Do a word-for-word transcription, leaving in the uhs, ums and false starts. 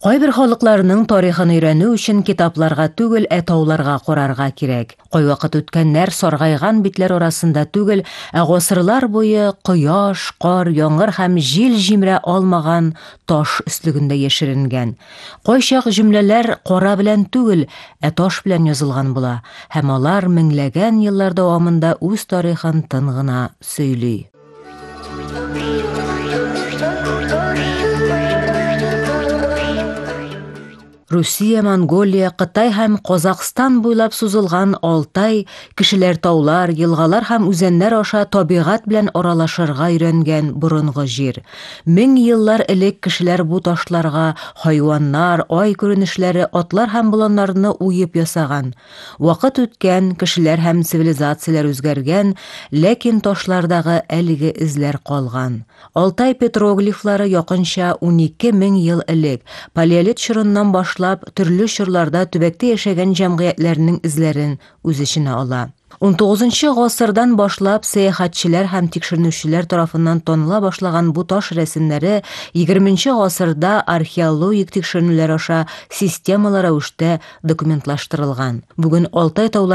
Кайбер халыкларның тарихын өйрәнү өчен китапларга түгел, ә тауларга карарга кирәк. Кайвакыт үткәннәр саргайган битләр арасында түгел, ә гасырлар буе кояш, кар, яңгыр һәм җил җимерә алмаган таш өслегендә яшеренгән. Кайчак җөмләләр кара белән түгел, ә таш белән язылган була, һәм алар меңләгән еллар дәвамында үз тарихын тын гына сөйли. Русия, Монголия, Кытай һәм Казакстан буйлап сузылган Алтай кешеләр таулар, елгалар һәм үзәннәр аша табигать белән аралашырга өйрәнгән борынгы җир. Мең еллар элек кешеләр бу ташларга хайваннар, ай күренешләре, атлар һәм боланнарны уеп ясаган. Вакыт үткән, кешеләр һәм цивилизацияләр үзгәргән, ләкин ташлардагы әлеге эзләр калган. Алтай петроглифлары якынча унике мең ел элек палеолит чорыннан башлап төрле чорларда төбәктә яшәгән җәмгыятьләрнең эзләрен үз эченә ала. ун тугызынчы гасырдан башлап сәяхәтчеләр һәм тикшеренүчеләр тарафыннан таныла башлаган бу таш рәсемнәре егерменче гасырда археологик тикшеренүләр аша системалы рәвештә документлаштырылган. Бүген Алтай таулары